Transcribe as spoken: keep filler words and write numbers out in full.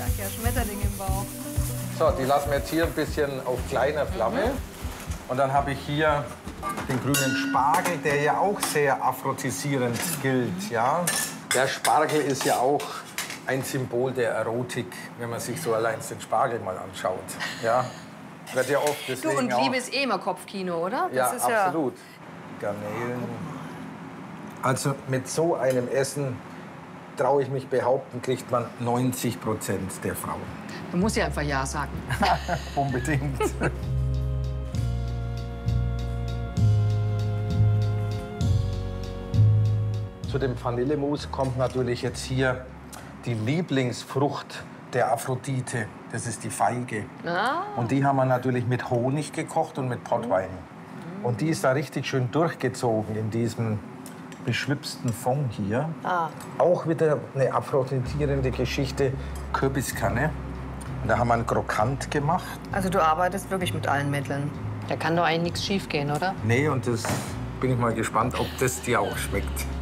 Ja, Schmetterling im Bauch. So, die lassen wir jetzt hier ein bisschen auf kleiner Flamme. Mhm. Und dann habe ich hier den grünen Spargel, der ja auch sehr aphrodisierend gilt. Ja? Der Spargel ist ja auch ein Symbol der Erotik, wenn man sich so allein den Spargel mal anschaut. Ja? Wird ja oft deswegen Du, und auch... Liebe ist eh immer Kopfkino, oder? Ja, Das ist absolut. Ja... Garnelen. Also mit so einem Essen, traue ich mich behaupten, kriegt man neunzig Prozent der Frauen. Du musst ja einfach Ja sagen. Unbedingt. Zu dem Vanillemus kommt natürlich jetzt hier die Lieblingsfrucht der Aphrodite. Das ist die Feige. Ah. Und die haben wir natürlich mit Honig gekocht und mit Pottwein. Mhm. Und die ist da richtig schön durchgezogen in diesem beschwipsten Fond hier. Ah. Auch wieder eine aphrodisierende Geschichte, Kürbiskanne. Und da haben wir einen Krokant gemacht. Also du arbeitest wirklich mit allen Mitteln. Da kann doch eigentlich nichts schief gehen, oder? Nee, und das bin ich mal gespannt, ob das dir auch schmeckt.